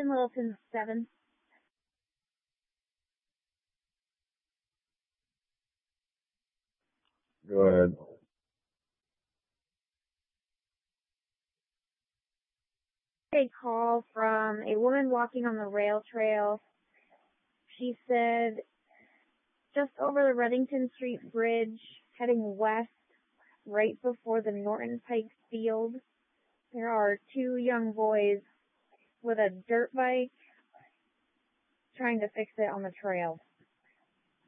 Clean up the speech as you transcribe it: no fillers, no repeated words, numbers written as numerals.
in Littleton 7. Go ahead. A call from a woman walking on the rail trail. She said, just over the Reddington Street Bridge, heading west, right before the Norton Pike Field, there are two young boys with a dirt bike trying to fix it on the trail.